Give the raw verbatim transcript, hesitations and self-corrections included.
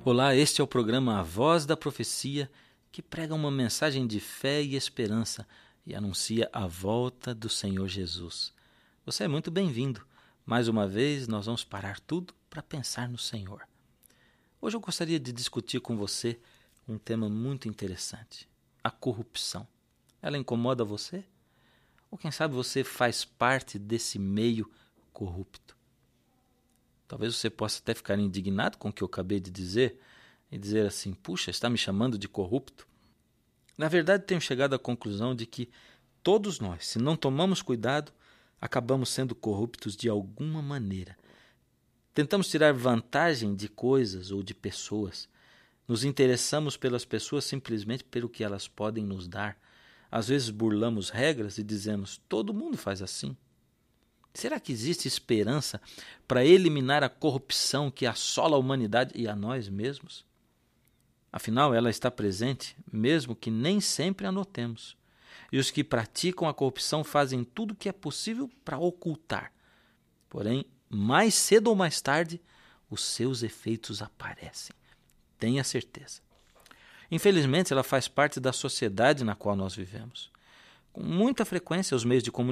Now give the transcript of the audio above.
Olá, este é o programa A Voz da Profecia, que prega uma mensagem de fé e esperança e anuncia a volta do Senhor Jesus. Você é muito bem-vindo. Mais uma vez, nós vamos parar tudo para pensar no Senhor. Hoje eu gostaria de discutir com você um tema muito interessante: a corrupção. Ela incomoda você? Ou quem sabe você faz parte desse meio corrupto? Talvez você possa até ficar indignado com o que eu acabei de dizer e dizer assim: puxa, está me chamando de corrupto? Na verdade, tenho chegado à conclusão de que todos nós, se não tomamos cuidado, acabamos sendo corruptos de alguma maneira. Tentamos tirar vantagem de coisas ou de pessoas. Nos interessamos pelas pessoas simplesmente pelo que elas podem nos dar. Às vezes burlamos regras e dizemos: todo mundo faz assim. Será que existe esperança para eliminar a corrupção que assola a humanidade e a nós mesmos? Afinal, ela está presente, mesmo que nem sempre a notemos. E os que praticam a corrupção fazem tudo o que é possível para ocultar. Porém, mais cedo ou mais tarde, os seus efeitos aparecem. Tenha certeza. Infelizmente, ela faz parte da sociedade na qual nós vivemos. Com muita frequência, os meios de comunicação